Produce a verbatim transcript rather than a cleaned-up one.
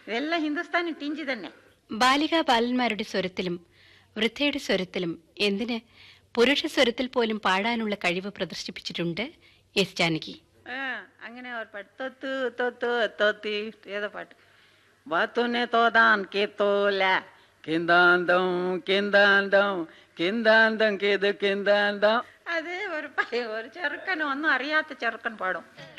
ഇതെല്ലാം ഹിന്ദുസ്ഥാനി ടിഞ്ചി തന്നെ. ബാലികാ ബാലന്മാരുടെ സ്വരത്തിലും വൃദ്ധയുടെ സ്വരത്തിലും എന്തിന് പുരുഷ സ്വരത്തിൽ പോലും പാടാനുള്ള കഴിവ് പ്രദർശിപ്പിച്ചിട്ടുണ്ട് എസ് ജാനകി. അങ്ങനെ ഒരു പാട്ട് തൊത്ത് തൊത്ത് തൊത്തി ഏതോ പാട്ട് ബാത്തുനെ തോതാൻ കേത്തോല കിന്താന്തം കിന്താന്തം കിന്താന്തം കേത് കിന്താന്തം. അത് ഒരു ഒരു ചെറുക്കനും ഒന്നും അറിയാത്ത ചെറുക്കൻ പാടും.